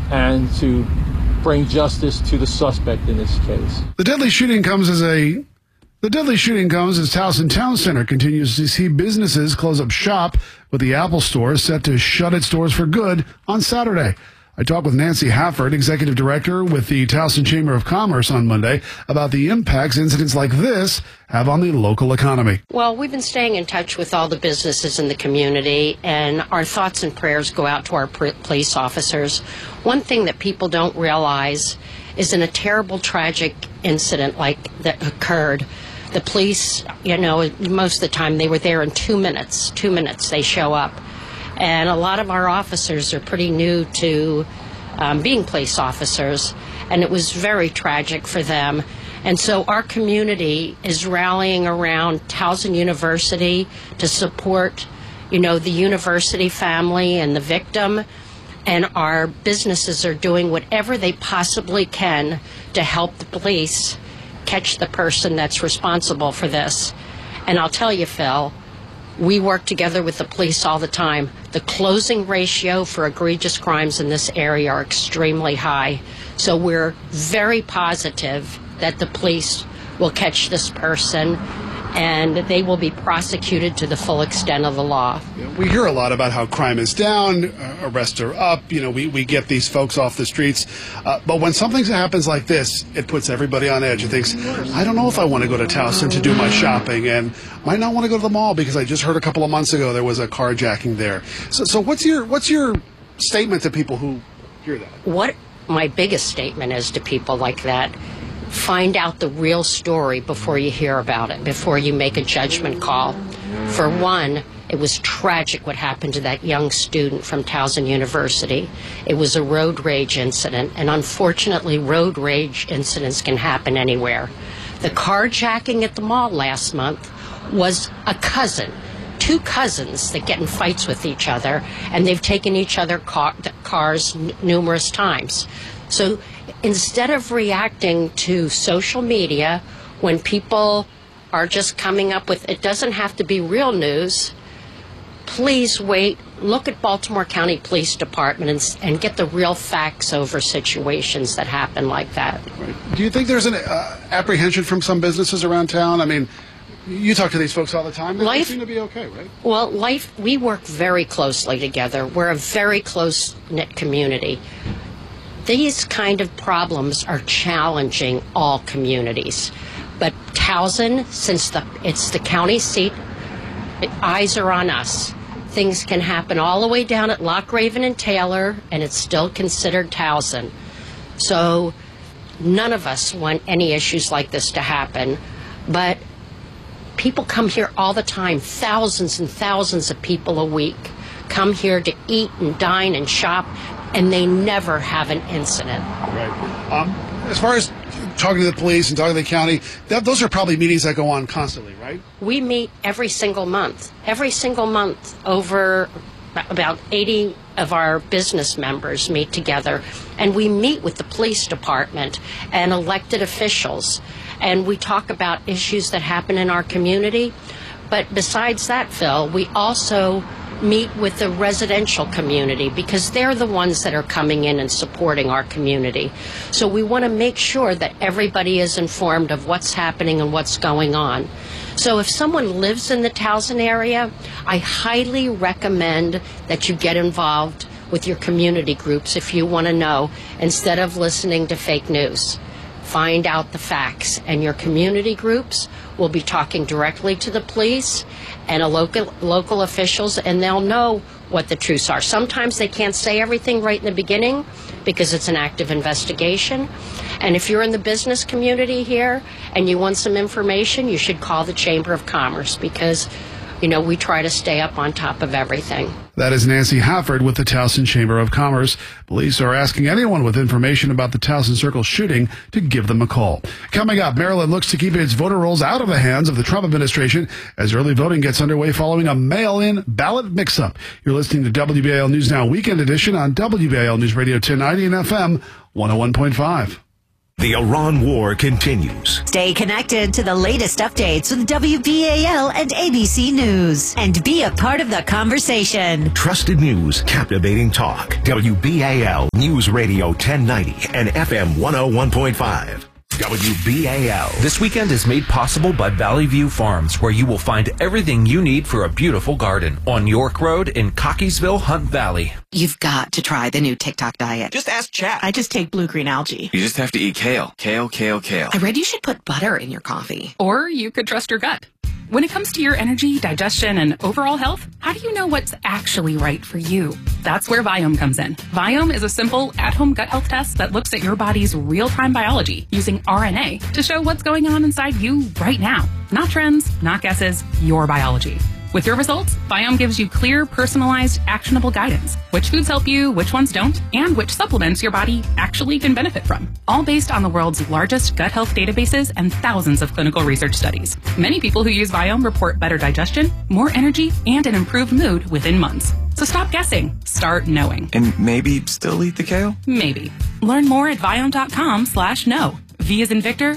and to bring justice to the suspect in this case. The deadly shooting comes as Towson Town Center continues to see businesses close up shop, with the Apple Store set to shut its doors for good on Saturday. I talked with Nancy Hafford, executive director with the Towson Chamber of Commerce, on Monday about the impacts incidents like this have on the local economy. Well, we've been staying in touch with all the businesses in the community, and our thoughts and prayers go out to our police officers. One thing that people don't realize is in a terrible, tragic incident like that occurred, the police, most of the time they were there in 2 minutes. 2 minutes they show up. And a lot of our officers are pretty new to being police officers, and it was very tragic for them. And so our community is rallying around Towson University to support, the university family and the victim. And our businesses are doing whatever they possibly can to help the police catch the person that's responsible for this. And I'll tell you, Phil, we work together with the police all the time. The closing ratio for egregious crimes in this area are extremely high. So we're very positive that the police will catch this person and they will be prosecuted to the full extent of the law. We hear a lot about how crime is down, arrests are up, we get these folks off the streets. But when something happens like this, it puts everybody on edge. It thinks, I don't know if I want to go to Towson to do my shopping, and might not want to go to the mall because I just heard a couple of months ago there was a carjacking there. So what's your statement to people who hear that? What my biggest statement is to people like that: find out the real story before you hear about it, before you make a judgment call. For one, it was tragic what happened to that young student from Towson University. It was a road rage incident, and unfortunately, road rage incidents can happen anywhere. The carjacking at the mall last month was a cousin, two cousins that get in fights with each other, and they've taken each other cars numerous times. So instead of reacting to social media when people are just coming up with, it doesn't have to be real news, please wait, look at Baltimore County Police Department and get the real facts over situations that happen like that. Right. Do you think there's an apprehension from some businesses around town? I mean, you talk to these folks all the time. They seem to be okay, right? Well, we work very closely together. We're a very close-knit community. These kind of problems are challenging all communities. But Towson, since it's the county seat, eyes are on us. Things can happen all the way down at Lochraven and Taylor, and it's still considered Towson. So none of us want any issues like this to happen. But people come here all the time. Thousands and thousands of people a week come here to eat and dine and shop, and they never have an incident. Right. As far as talking to the police and talking to the county, those are probably meetings that go on constantly, right? We meet every single month. Every single month, over about 80 of our business members meet together, and we meet with the police department and elected officials, and we talk about issues that happen in our community. But besides that, Phil, we also meet with the residential community because they're the ones that are coming in and supporting our community. So we want to make sure that everybody is informed of what's happening and what's going on. So if someone lives in the Towson area, I highly recommend that you get involved with your community groups if you want to know, instead of listening to fake news. Find out the facts, and your community groups will be talking directly to the police and local officials, and they'll know what the truths are. Sometimes they can't say everything right in the beginning because it's an active investigation. And if you're in the business community here and you want some information, you should call the Chamber of Commerce because, we try to stay up on top of everything. That is Nancy Hafford with the Towson Chamber of Commerce. Police are asking anyone with information about the Towson Circle shooting to give them a call. Coming up, Maryland looks to keep its voter rolls out of the hands of the Trump administration as early voting gets underway following a mail-in ballot mix-up. You're listening to WBAL News Now Weekend Edition on WBAL News Radio 1090 and FM 101.5. The Iran war continues. Stay connected to the latest updates with WBAL and ABC News and be a part of the conversation. Trusted news, captivating talk. WBAL News Radio 1090 and FM 101.5. WBAL. This weekend is made possible by Valley View Farms, where you will find everything you need for a beautiful garden on York Road in Cockeysville, Hunt Valley. You've got to try the new TikTok diet. Just ask Chat. I just take blue-green algae. You just have to eat kale. Kale. I read you should put butter in your coffee. Or you could trust your gut. When it comes to your energy, digestion, and overall health, how do you know what's actually right for you? That's where Viome comes in. Viome is a simple, at-home gut health test that looks at your body's real-time biology using RNA to show what's going on inside you right now. Not trends, not guesses, your biology. With your results, Viome gives you clear, personalized, actionable guidance. Which foods help you, which ones don't, and which supplements your body actually can benefit from. All based on the world's largest gut health databases and thousands of clinical research studies. Many people who use Viome report better digestion, more energy, and an improved mood within months. So stop guessing. Start knowing. And maybe still eat the kale? Maybe. Learn more at Viome.com/know. V as in Victor,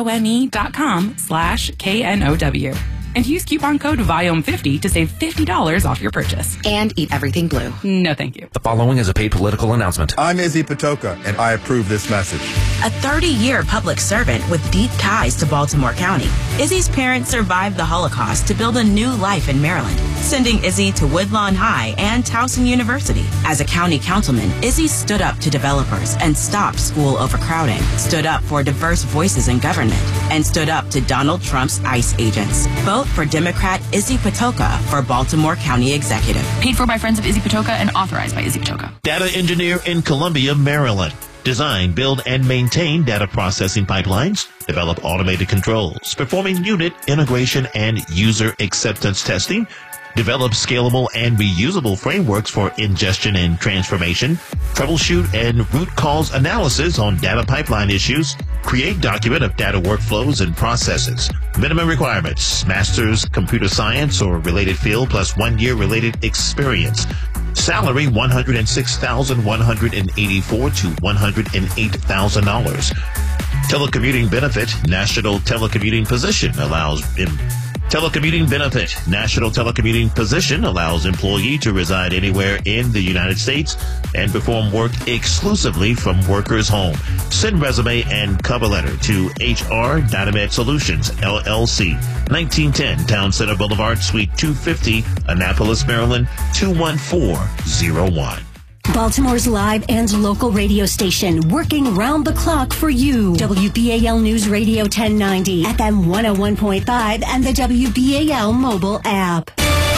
IOME.com/KNOW. And use coupon code VIOME50 to save $50 off your purchase. And eat everything blue. No, thank you. The following is a paid political announcement. I'm Izzy Patoka, and I approve this message. A 30-year public servant with deep ties to Baltimore County, Izzy's parents survived the Holocaust to build a new life in Maryland, sending Izzy to Woodlawn High and Towson University. As a county councilman, Izzy stood up to developers and stopped school overcrowding, stood up for diverse voices in government, and stood up to Donald Trump's ICE agents. Vote for Democrat Izzy Patoka for Baltimore County Executive. Paid for by friends of Izzy Patoka and authorized by Izzy Patoka. Data engineer in Columbia, Maryland. Design, build, and maintain data processing pipelines. Develop automated controls. Performing unit integration and user acceptance testing. Develop scalable and reusable frameworks for ingestion and transformation. Troubleshoot and root cause analysis on data pipeline issues. Create document of data workflows and processes. Minimum requirements: master's computer science or related field plus 1 year related experience. Salary $106,184 to $108,000. Telecommuting benefit: national telecommuting position allows Telecommuting benefit. National telecommuting position allows employee to reside anywhere in the United States and perform work exclusively from worker's home. Send resume and cover letter to HR Dynamed Solutions, LLC, 1910 Town Center Boulevard, Suite 250, Annapolis, Maryland, 21401. Baltimore's live and local radio station, working round the clock for you. WBAL News Radio 1090, FM 101.5, and the WBAL mobile app.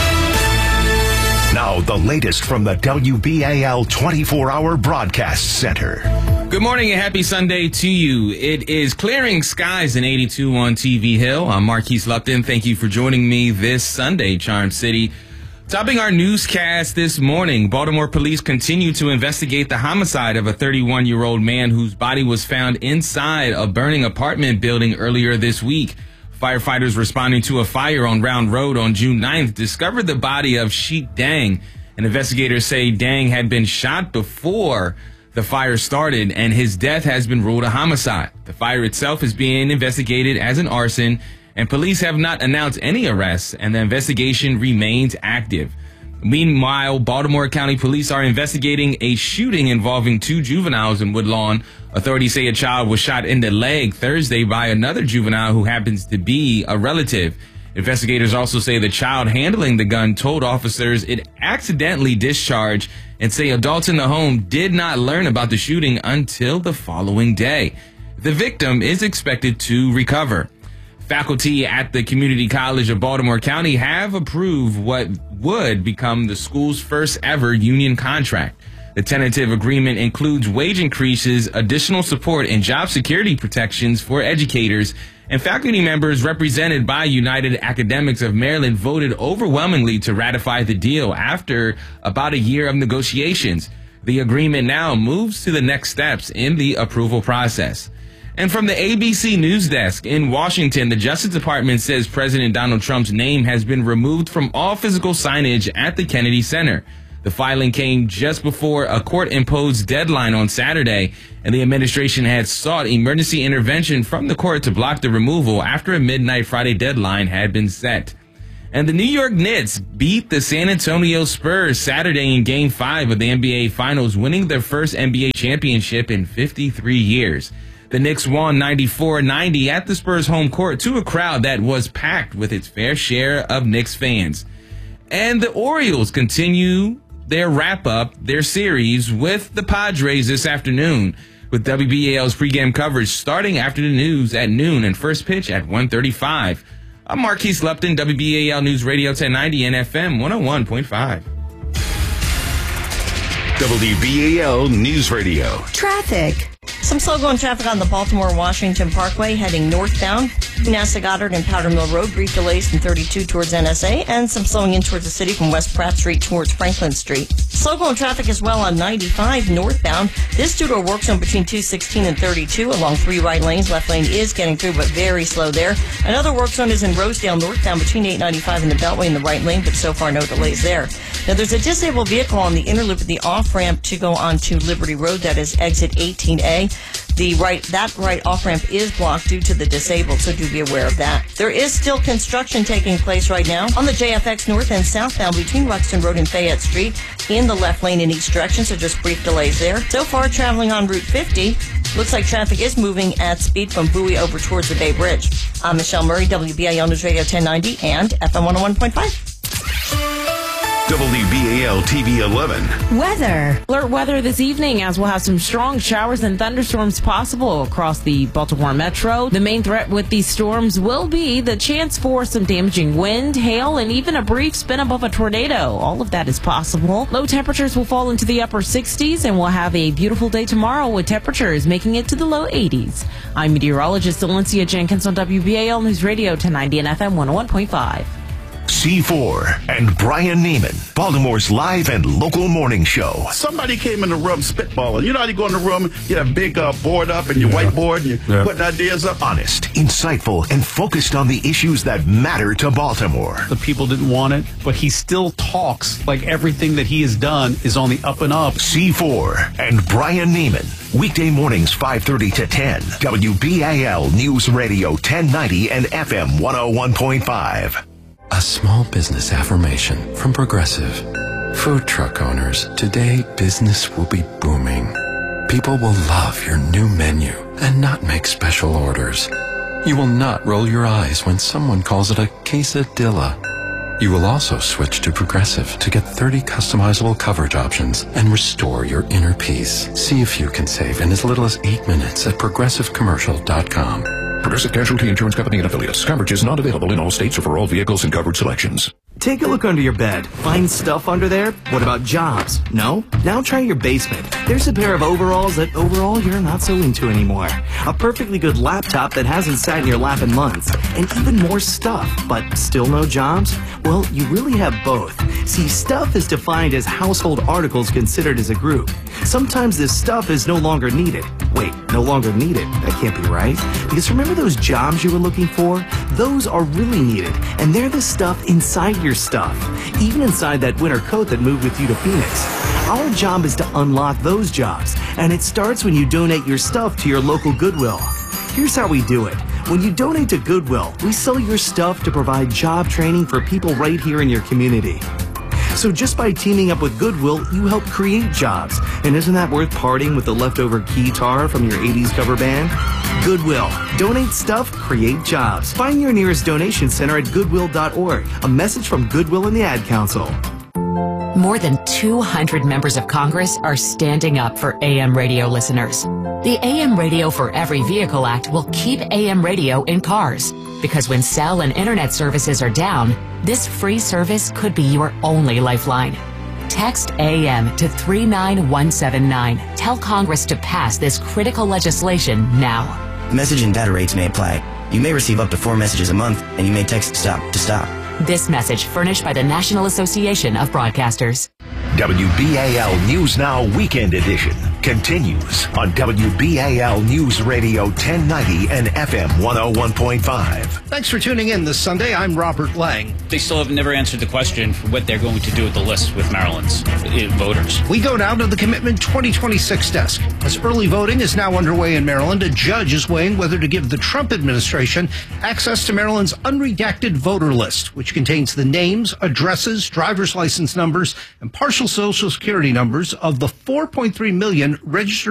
Now, the latest from the WBAL 24-hour broadcast center. Good morning and happy Sunday to you. It is clearing skies in 82 on TV Hill. I'm Marquise Lupton. Thank you for joining me this Sunday, Charm City. Topping our newscast this morning, Baltimore police continue to investigate the homicide of a 31-year-old man whose body was found inside a burning apartment building earlier this week. Firefighters responding to a fire on Round Road on June 9th discovered the body of Sheik Dang. And investigators say Dang had been shot before the fire started, and his death has been ruled a homicide. The fire itself is being investigated as an arson, and police have not announced any arrests, and the investigation remains active. Meanwhile, Baltimore County Police are investigating a shooting involving 2 juveniles in Woodlawn. Authorities say a child was shot in the leg Thursday by another juvenile who happens to be a relative. Investigators also say the child handling the gun told officers it accidentally discharged, and say adults in the home did not learn about the shooting until the following day. The victim is expected to recover. Faculty at the Community College of Baltimore County have approved what would become the school's first ever union contract. The tentative agreement includes wage increases, additional support, and job security protections for educators, and faculty members represented by United Academics of Maryland voted overwhelmingly to ratify the deal after about a year of negotiations. The agreement now moves to the next steps in the approval process. And from the ABC News Desk in Washington, the Justice Department says President Donald Trump's name has been removed from all physical signage at the Kennedy Center. The filing came just before a court-imposed deadline on Saturday, and the administration had sought emergency intervention from the court to block the removal after a midnight Friday deadline had been set. And the New York Knicks beat the San Antonio Spurs Saturday in Game 5 of the NBA Finals, winning their first NBA championship in 53 years. The Knicks won 94-90 at the Spurs home court to a crowd that was packed with its fair share of Knicks fans. And the Orioles continue their wrap-up, their series with the Padres this afternoon, with WBAL's pregame coverage starting after the news at noon and first pitch at 1:35. I'm Marquise Lupton, WBAL News Radio 1090 and FM 101.5. WBAL News Radio. Traffic. Some slow-going traffic on the Baltimore-Washington Parkway heading northbound. NASA Goddard and Powder Mill Road, brief delays from 32 towards NSA, and some slowing in towards the city from West Pratt Street towards Franklin Street. Slow-going traffic as well on 95 northbound. This due to a work zone between 216 and 32 along 3 right lanes. Left lane is getting through, but very slow there. Another work zone is in Rosedale northbound between 895 and the Beltway in the right lane, but so far no delays there. Now there's a disabled vehicle on the inner loop at the off-ramp to go onto Liberty Road. That is exit 18A. That right off-ramp is blocked due to the disabled, so do be aware of that. There is still construction taking place right now on the JFX north and southbound between Ruxton Road and Fayette Street in the left lane in each direction, so just brief delays there. So far, traveling on Route 50, looks like traffic is moving at speed from Bowie over towards the Bay Bridge. I'm Michelle Murray, WBAL News Radio 1090 and FM 101.5. WBAL TV 11. Weather. Alert weather this evening as we'll have some strong showers and thunderstorms possible across the Baltimore Metro. The main threat with these storms will be the chance for some damaging wind, hail, and even a brief spin above a tornado. All of that is possible. Low temperatures will fall into the upper 60s, and we'll have a beautiful day tomorrow with temperatures making it to the low 80s. I'm meteorologist Valencia Jenkins on WBAL News Radio 1090 and FM 101.5. C4 and Brian Neiman, Baltimore's live and local morning show. Somebody came in the room spitballing. You know how you go in the room, you have a big board up and your whiteboard, and you're putting ideas up? Honest, insightful, and focused on the issues that matter to Baltimore. The people didn't want it, but he still talks like everything that he has done is on the up and up. C4 and Brian Neiman, weekday mornings 5:30 to 10. WBAL News Radio 1090 and FM 101.5. A small business affirmation from Progressive. Food truck owners, today business will be booming. People will love your new menu and not make special orders. You will not roll your eyes when someone calls it a quesadilla. You will also switch to Progressive to get 30 customizable coverage options and restore your inner peace. See if you can save in as little as 8 minutes at progressivecommercial.com. Progressive Casualty Insurance Company and Affiliates. Coverage is not available in all states or for all vehicles and covered selections. Take a look under your bed. Find stuff under there? What about jobs? No? Now try your basement. There's a pair of overalls that overall you're not so into anymore. A perfectly good laptop that hasn't sat in your lap in months. And even more stuff, but still no jobs? Well, you really have both. See, stuff is defined as household articles considered as a group. Sometimes this stuff is no longer needed. Wait, no longer needed? That can't be right. Because remember those jobs you were looking for? Those are really needed. And they're the stuff inside your stuff, even inside that winter coat that moved with you to Phoenix. Our job is to unlock those jobs, and it starts when you donate your stuff to your local Goodwill. Here's how we do it. When you donate to Goodwill, we sell your stuff to provide job training for people right here in your community. So just by teaming up with Goodwill, you help create jobs. And isn't that worth parting with the leftover guitar from your 80s cover band? Goodwill. Donate stuff, create jobs. Find your nearest donation center at goodwill.org. A message from Goodwill and the Ad Council. More than 200 members of Congress are standing up for AM radio listeners. The AM Radio for Every Vehicle Act will keep AM radio in cars. Because when cell and internet services are down, this free service could be your only lifeline. Text AM to 39179. Tell Congress to pass this critical legislation now. Message and data rates may apply. You may receive up to 4 messages a month, and you may text STOP to stop. This message furnished by the National Association of Broadcasters. WBAL News Now Weekend Edition. continues on WBAL News Radio 1090 and FM 101.5. Thanks for tuning in this Sunday. I'm Robert Lang. They still have never answered the question for what they're going to do with the list with Maryland's voters. We go now to the Commitment 2026 desk. As early voting is now underway in Maryland, a judge is weighing whether to give the Trump administration access to Maryland's unredacted voter list, which contains the names, addresses, driver's license numbers, and partial Social Security numbers of the 4.3 million registered